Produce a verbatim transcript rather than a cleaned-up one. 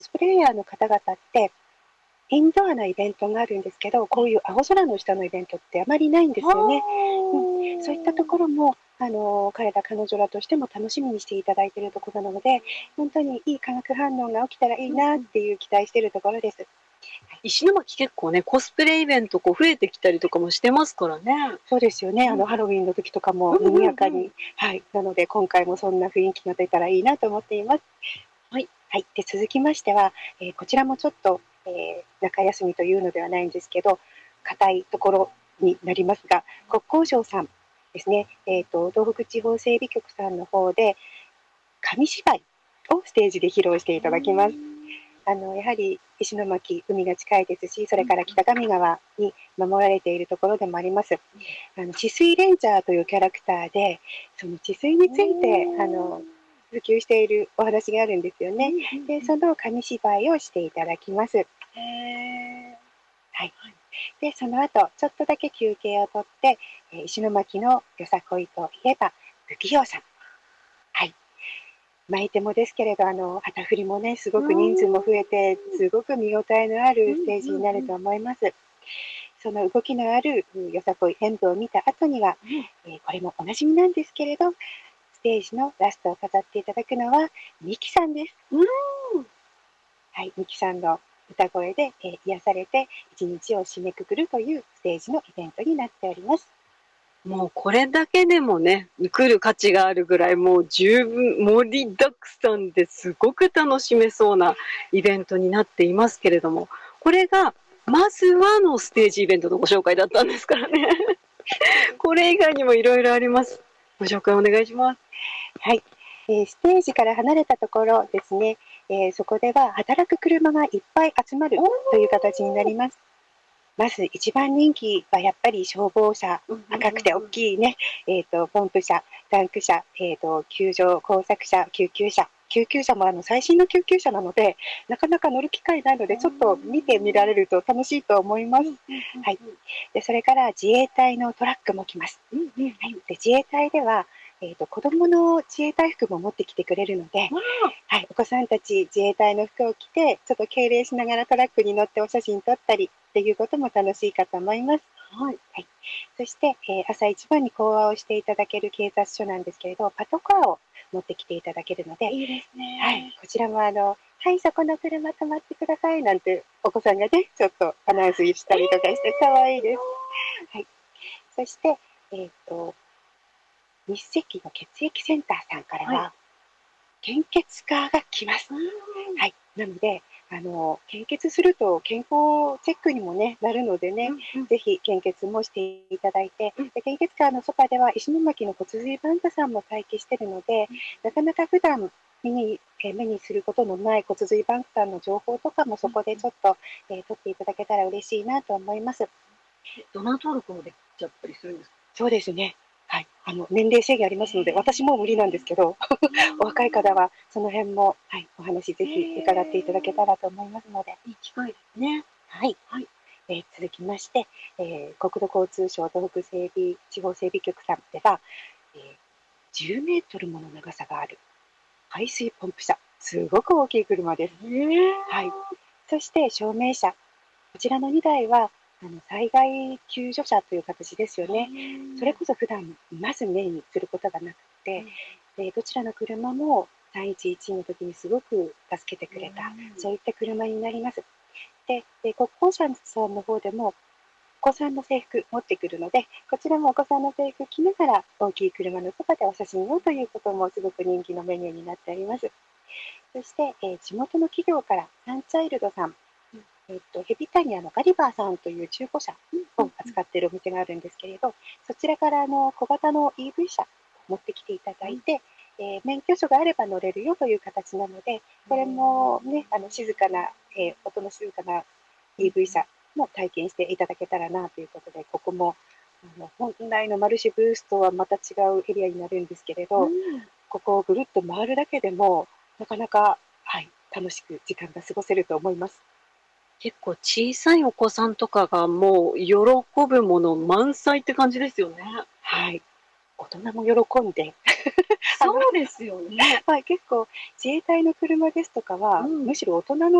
スプレイヤーの方々ってインドアなイベントがあるんですけど、こういう青空の下のイベントってあまりないんですよね。うん、そういったところもあの彼ら彼女らとしても楽しみにしていただいているところなので、本当にいい化学反応が起きたらいいなっていう期待しているところです。 石巻結構ね、コスプレイベントこう増えてきたりとかもしてますからね。 そうですよね。あのハロウィンの時とかも賑やかに、はい。なので今回もそんな雰囲気が出たらいいなと思っています。はい。はい。で続きましては、えー、こちらもちょっと、えー、中休みというのではないんですけど、硬いところになりますが、国交省さんですね。えっ、ー、と東北地方整備局さんの方で紙芝居をステージで披露していただきます。あのやはり石巻、海が近いですし、それから北上川に守られているところでもあります。あの治水レンジャーというキャラクターで、その治水についてあの普及しているお話があるんですよね。で、その紙芝居をしていただきます。はい。で、その後ちょっとだけ休憩をとって、石巻のよさこいといえば不器用さん。はい。舞手もですけれど、あの旗振りもね、すごく人数も増えて、すごく見応えのあるステージになると思います。その動きのあるよさこい演舞を見た後には、えー、これもおなじみなんですけれど、ステージのラストを飾っていただくのはミキさんです。はい、ミキさんの歌声で、えー、癒されて一日を締めくくるというステージのイベントになっております。 もうこれだけでもね、来る価値があるぐらい、もう十分盛りだくさんですごく楽しめそうなイベントになっていますけれども、これがまずはのステージイベントのご紹介だったんですからね。これ以外にもいろいろあります。ご紹介お願いします。 はい、えー、ステージから離れたところですね、えー、そこでは働く車がいっぱい集まるという形になります。まず一番人気はやっぱり消防車、赤くて大きいね、えーと、ポンプ車、タンク車、えーと、救助工作車、救急車、救急車もあの最新の救急車なので、なかなか乗る機会ないので、ちょっと見てみられると楽しいと思います。はい。で、それから自衛隊のトラックも来ます。はい、で自衛隊では、えーと、子供の自衛隊服も持ってきてくれるので、はい、お子さんたち自衛隊の服を着て、ちょっと敬礼しながらトラックに乗ってお写真撮ったりっていうことも楽しいかと思います。はい。はい、そして、えー、朝一番に講話をしていただける警察署なんですけれど、パトカーを持ってきていただけるので、いいですね。はい、こちらもあの、はい、そこの車止まってくださいなんてお子さんがね、ちょっとアナウンスしたりとかして可愛いです。はい。そして、えっ、ー、と、日赤の血液センターさんからは、はい、献血カーが来ます。はい。なので、あの献血すると健康チェックにも、ね、なるのでね、うんうん、ぜひ献血もしていただいて、うん、で献血カーのそばでは石巻の骨髄バンクさんも待機しているので、うん、なかなか普段目にえ目にすることのない骨髄バンクさんの情報とかもそこでちょっと、うん、えー、取っていただけたら嬉しいなと思います。 ドナー登録もできちゃったりするんですか？ そうですね。はい、あの年齢制限ありますので、私も無理なんですけど、お若い方はその辺も、はい、お話ぜひ伺っていただけたらと思いますので、 いい機会ですね。 はい、はい。えー、続きまして、えー、国土交通省東北整備地方整備局さんでは、えー、じゅうメートルもの長さがある排水ポンプ車、すごく大きい車です。はい。そして照明車、こちらのにだいはあの災害救助車という形ですよね。それこそ普段まず目にすることがなくて、うん、でどちらの車もさんいちいちの時にすごく助けてくれた、うん、そういった車になります。で、で国交省さんの方でもお子さんの制服持ってくるので、こちらもお子さんの制服着ながら大きい車のそばでお写真をということもすごく人気のメニューになっております。そして、えー、地元の企業からサンチャイルドさん、えっと、ヘビタニアのガリバーさんという中古車を扱っているお店があるんですけれど、そちらからあの小型の イーブイ 車を持ってきていただいて、えー、免許証があれば乗れるよという形なので、これも、ね、あの静かな、えー、音の静かな イーブイ 車も体験していただけたらなということで、ここもあの本来のマルシェブースとはまた違うエリアになるんですけれど、うん、ここをぐるっと回るだけでもなかなか、はい、楽しく時間が過ごせると思います。 結構小さいお子さんとかがもう喜ぶもの満載って感じですよね。 はい。大人も喜んであのそうですよね。 はい、結構自衛隊の車ですとかは、 うん。 むしろ大人の